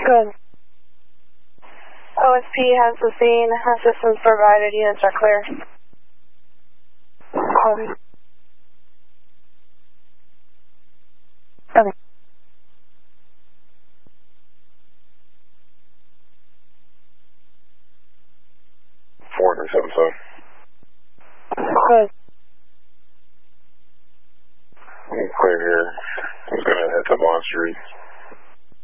Good. OSP has the scene. Assistance provided. Units are clear. Copy. Okay. Forward and 77. Good. Clear here. I'm going to head to Bond Street.